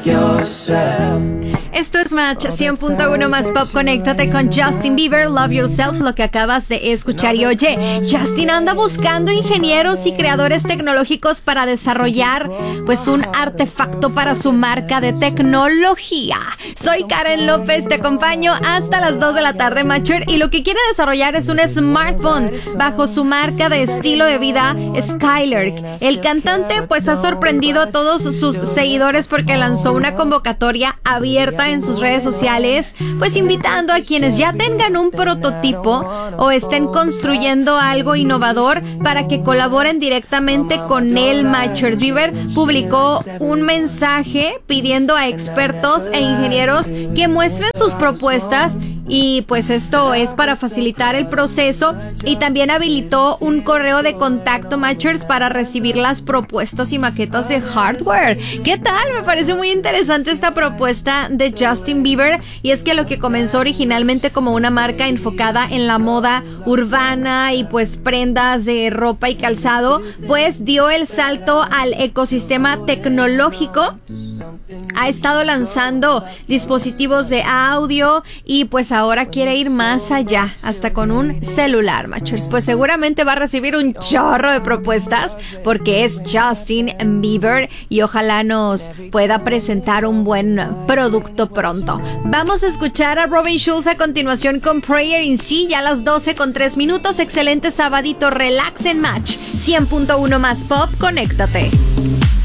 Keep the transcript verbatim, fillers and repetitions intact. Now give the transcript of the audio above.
Esto es Match cien punto uno más Pop. Conéctate con Justin Bieber, Love Yourself, lo que acabas de escuchar. Y oye, Justin anda buscando ingenieros y creadores tecnológicos para desarrollar pues un artefacto para su marca de tecnología. Soy Karen López, te acompaño hasta las dos de la tarde, Matcher, y lo que quiere desarrollar es un smartphone bajo su marca de estilo de vida Skylark. El cantante pues ha sorprendido a todos sus seguidores porque lanzó una convocatoria abierta en sus redes sociales, pues invitando a quienes ya tengan un prototipo o estén construyendo algo innovador para que colaboren directamente con él. Matchers Bieber publicó un mensaje pidiendo a expertos e ingenieros que muestren sus propuestas, y pues esto es para facilitar el proceso, y también habilitó un correo de contacto, Matchers, para recibir las propuestas y maquetas de hardware. ¿Qué tal? Me parece muy interesante esta propuesta de Justin Bieber, y es que lo que comenzó originalmente como una marca enfocada en la moda urbana y pues prendas de ropa y calzado, pues dio el salto al ecosistema tecnológico. Ha estado lanzando dispositivos de audio y pues ahora quiere ir más allá, hasta con un celular, Matchers. Pues seguramente va a recibir un chorro de propuestas porque es Justin Bieber y ojalá nos pueda presentar un buen producto pronto. Vamos a escuchar a Robin Schulz a continuación con Prayer in Sea, ya a las doce con tres minutos. Excelente sabadito, relax en Match cien punto uno más Pop, conéctate.